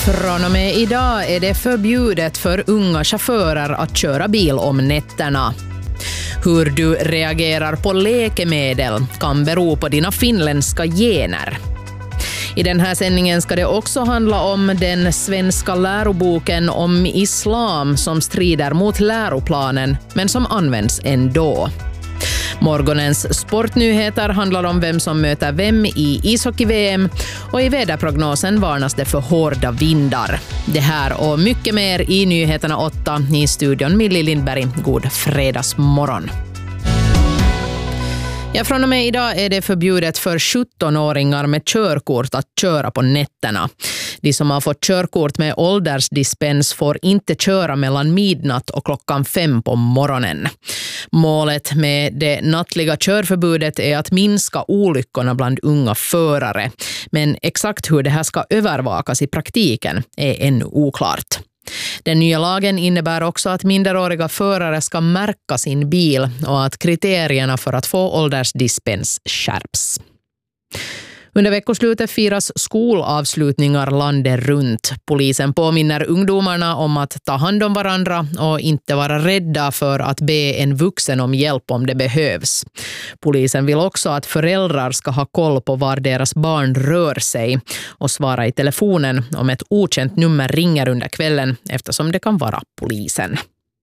Från och med idag är det förbjudet för unga chaufförer att köra bil om nätterna. Hur du reagerar på läkemedel kan bero på dina finländska gener. I den här sändningen ska det också handla om den svenska läroboken om islam som strider mot läroplanen men som används ändå. Morgonens sportnyheter handlar om vem som möter vem i ishockey-VM och i väderprognosen varnas det för hårda vindar. Det här och mycket mer i Nyheterna 8 i studion Millie Lindberg. God fredagsmorgon. Ja, från och med idag är det förbjudet för 17-åringar med körkort att köra på nätterna. De som har fått körkort med åldersdispens får inte köra mellan midnatt och 5 på morgonen. Målet med det nattliga körförbudet är att minska olyckorna bland unga förare. Men exakt hur det här ska övervakas i praktiken är ännu oklart. Den nya lagen innebär också att minderåriga förare ska märka sin bil och att kriterierna för att få åldersdispens skärps. Under veckoslutet firas skolavslutningar landet runt. Polisen påminner ungdomarna om att ta hand om varandra och inte vara rädda för att be en vuxen om hjälp om det behövs. Polisen vill också att föräldrar ska ha koll på var deras barn rör sig och svara i telefonen om ett okänt nummer ringer under kvällen eftersom det kan vara polisen.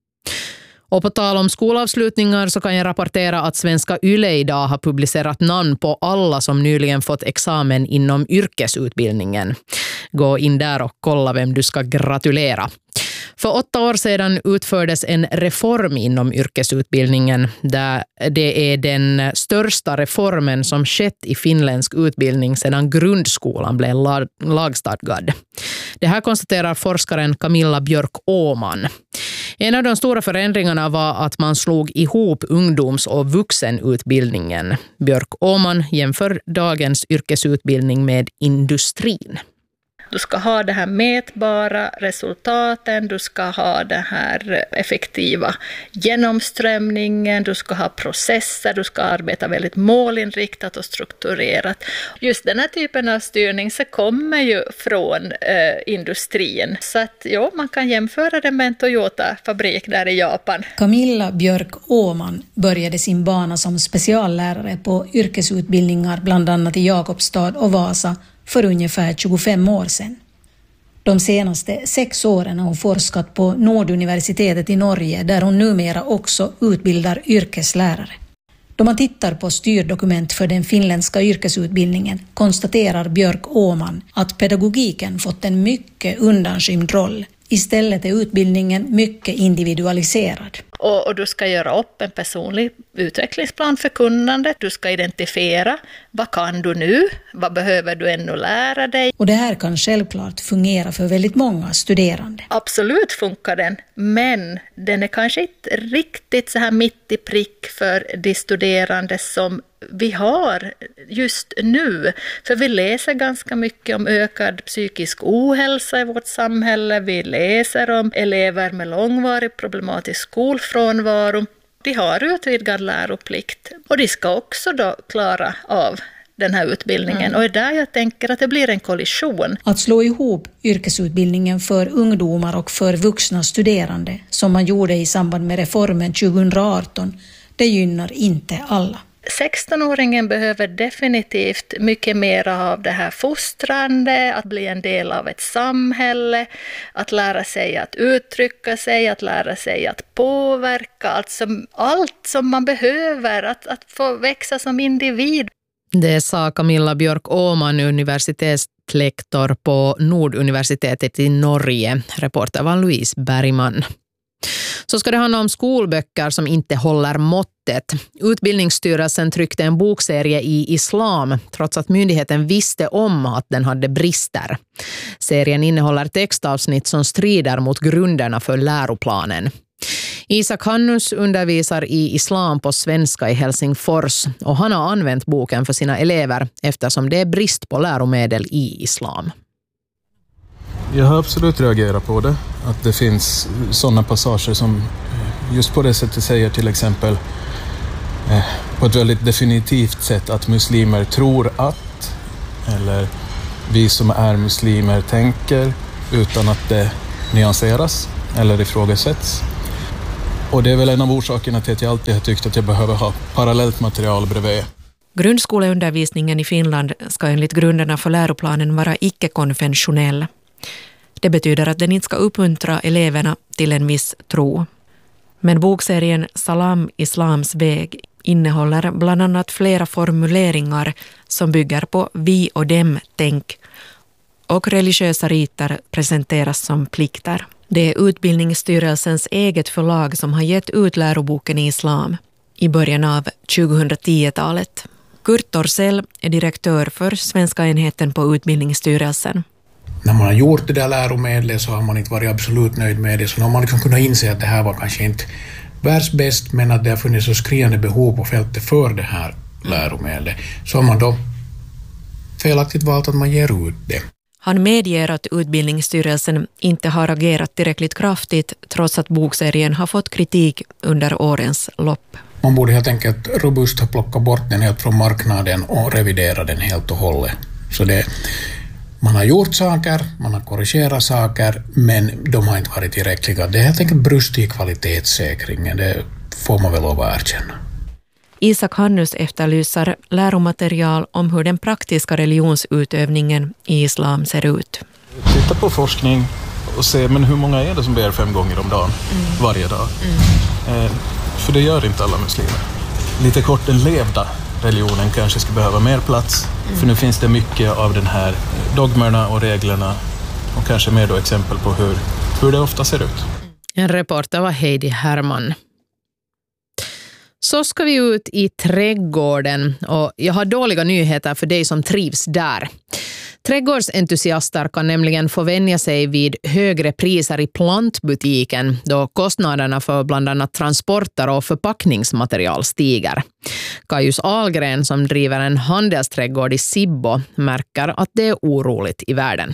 Och på tal om skolavslutningar så kan jag rapportera att Svenska Yle idag har publicerat namn på alla som nyligen fått examen inom yrkesutbildningen. Gå in där och kolla vem du ska gratulera. För 8 år sedan utfördes en reform inom yrkesutbildningen där det är den största reformen som skett i finländsk utbildning sedan grundskolan blev lagstadgad. Det här konstaterar forskaren Camilla Björk-Åman. En av de stora förändringarna var att man slog ihop ungdoms- och vuxenutbildningen. Björk-Åman jämför dagens yrkesutbildning med industrin. Du ska ha det här mätbara resultaten, du ska ha det här effektiva genomströmningen, du ska ha processer, du ska arbeta väldigt målinriktat och strukturerat. Just den här typen av styrning så kommer ju från industrin. Så att ja, man kan jämföra det med en Toyota-fabrik där i Japan. Camilla Björk-Åman började sin bana som speciallärare på yrkesutbildningar bland annat i Jakobstad och Vasa för ungefär 25 år sedan. De senaste 6 åren har hon forskat på Norduniversitetet i Norge där hon numera också utbildar yrkeslärare. Då man tittar på styrdokument för den finländska yrkesutbildningen konstaterar Björk-Åman att pedagogiken fått en mycket undanskymd roll. Istället är utbildningen mycket individualiserad. Och du ska göra upp en personlig utvecklingsplan för kunnandet. Du ska identifiera vad kan du nu, vad behöver du ännu lära dig. Och det här kan självklart fungera för väldigt många studerande. Absolut funkar den, men den är kanske inte riktigt så här mitt i prick för de studerande som vi har just nu. För vi läser ganska mycket om ökad psykisk ohälsa i vårt samhälle. Vi läser om elever med långvarig problematisk skolfrånvaro. De har utvidgad läroplikt och de ska också då klara av den här utbildningen. Och där jag tänker att det blir en kollision. Att slå ihop yrkesutbildningen för ungdomar och för vuxna studerande som man gjorde i samband med reformen 2018, det gynnar inte alla. 16-åringen behöver definitivt mycket mer av det här fostrande, att bli en del av ett samhälle, att lära sig att uttrycka sig, att lära sig att påverka, alltså allt som man behöver, att få växa som individ. Det sa Camilla Björk-Åman, universitetslektor på Norduniversitetet i Norge. Reporter var Louise Bergman. Så ska det handla om skolböcker som inte håller måttet. Utbildningsstyrelsen tryckte en bokserie i islam trots att myndigheten visste om att den hade brister. Serien innehåller textavsnitt som strider mot grunderna för läroplanen. Isak Hannus undervisar i islam på svenska i Helsingfors och han har använt boken för sina elever eftersom det är brist på läromedel i islam. Jag har absolut reagerat på det. Att det finns sådana passager som just på det sättet säger till exempel på ett väldigt definitivt sätt att muslimer tror att, eller vi som är muslimer tänker, utan att det nyanseras eller ifrågasätts. Och det är väl en av orsakerna till att jag alltid har tyckt att jag behöver ha parallellt material bredvid. Grundskoleundervisningen i Finland ska enligt grunderna för läroplanen vara icke-konventionell. Det betyder att den inte ska uppmuntra eleverna till en viss tro. Men bokserien Salam Islams väg innehåller bland annat flera formuleringar som bygger på vi- och dem-tänk, och religiösa riter presenteras som plikter. Det är Utbildningsstyrelsens eget förlag som har gett ut läroboken i islam i början av 2010-talet. Kurt Torssell är direktör för svenska enheten på Utbildningsstyrelsen. När man har gjort det där läromedlet så har man inte varit absolut nöjd med det, så har man liksom kunnat inse att det här var kanske inte världsbäst, men att det har funnits så skriande behov på fältet för det här läromedlet, så har man då felaktigt valt att man ger ut det. Han medger att Utbildningsstyrelsen inte har agerat tillräckligt kraftigt trots att bokserien har fått kritik under årens lopp. Man borde helt enkelt robust ha plockat bort den helt från marknaden och revidera den helt och hållet. Så man har gjort saker, man har korrigerat saker, men de har inte varit tillräckliga. Det är helt enkelt brust i kvalitetssäkringen, det får man väl lov att erkänna. Isak Hannus efterlyser läromaterial om hur den praktiska religionsutövningen i islam ser ut. Titta på forskning och se men hur många är det som ber 5 gånger om dagen, varje dag. För det gör inte alla muslimer. Lite kort, den levda religionen kanske ska behöva mer plats. För nu finns det mycket av den här dogmerna och reglerna och kanske mer då exempel på hur det ofta ser ut. En reporter var Heidi Herman. Så ska vi ut i trädgården och jag har dåliga nyheter för dig som trivs där. Trädgårdsentusiaster kan nämligen få vänja sig vid högre priser i plantbutiken då kostnaderna för bland annat transporter och förpackningsmaterial stiger. Kajus Ahlgren som driver en handelsträdgård i Sibbo märker att det är oroligt i världen.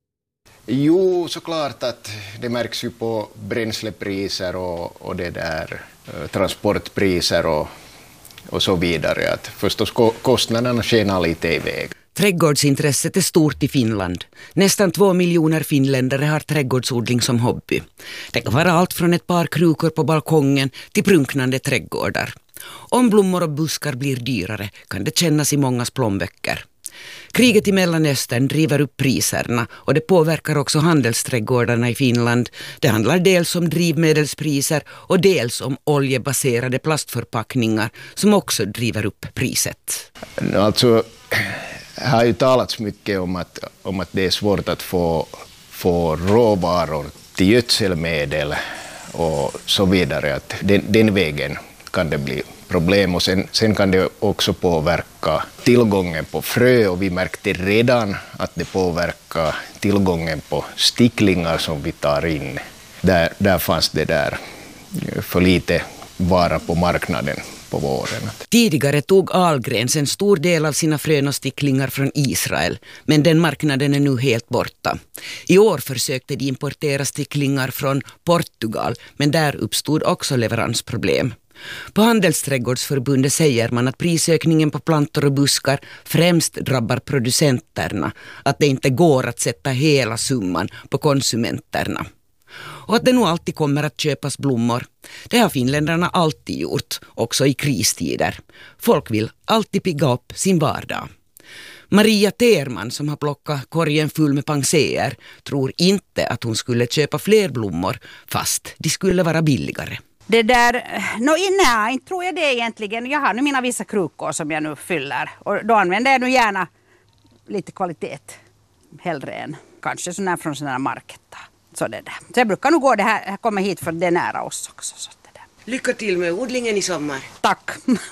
Jo, såklart att det märks ju på bränslepriser och det där transportpriser och så vidare. Att förstås kostnaderna skenar lite iväg. Trädgårdsintresset är stort i Finland. Nästan 2 miljoner finländare har trädgårdsodling som hobby. Det kan vara allt från ett par krukor på balkongen till prunknande trädgårdar. Om blommor och buskar blir dyrare kan det kännas i mångas plånböcker. Kriget i Mellanöstern driver upp priserna och det påverkar också handelsträdgårdarna i Finland. Det handlar dels om drivmedelspriser och dels om oljebaserade plastförpackningar som också driver upp priset. Alltså, det har ju talats mycket om att det är svårt att få råvaror till gödselmedel och så vidare. Att den vägen kan det bli problem och sen kan det också påverka tillgången på frö och vi märkte redan att det påverkar tillgången på sticklingar som vi tar in. Där fanns det där för lite vara på marknaden på våren. Tidigare tog Ahlgrens en stor del av sina frön och sticklingar från Israel, men den marknaden är nu helt borta. I år försökte de importera sticklingar från Portugal, men där uppstod också leveransproblem. På Handelsträdgårdsförbundet säger man att prisökningen på plantor och buskar främst drabbar producenterna, att det inte går att sätta hela summan på konsumenterna. Och att det nog alltid kommer att köpas blommor. Det har finländarna alltid gjort, också i kristider. Folk vill alltid pigga upp sin vardag. Maria Terman som har plockat korgen full med panséer tror inte att hon skulle köpa fler blommor fast de skulle vara billigare. Det där, inte tror jag det egentligen. Jag har nu mina vissa krukor som jag nu fyller och då använder jag nu gärna lite kvalitet hellre än kanske sån här från sån här market. Så jag brukar nog gå det här komma hit för det är nära oss också. Så det där. Lycka till med odlingen i sommar. Tack.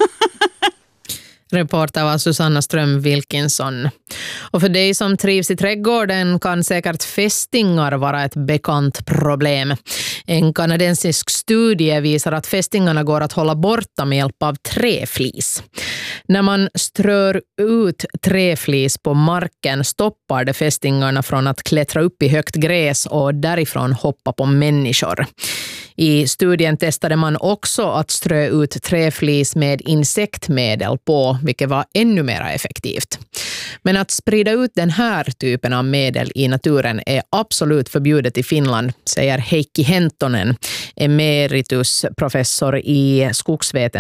Reporter var Susanna Ström Wilkinson. Och för dig som trivs i trädgården kan säkert fästingar vara ett bekant problem. En kanadensisk studie visar att fästingarna går att hålla borta med hjälp av träflis. När man strör ut träflis på marken stoppar det fästingarna från att klättra upp i högt gräs och därifrån hoppa på människor. I studien testade man också att strö ut träflis med insektmedel på, vilket var ännu mer effektivt. Men att sprida ut den här typen av medel i naturen är absolut förbjudet i Finland, säger Heikki Hentonen, emeritusprofessor i skogsvetenskap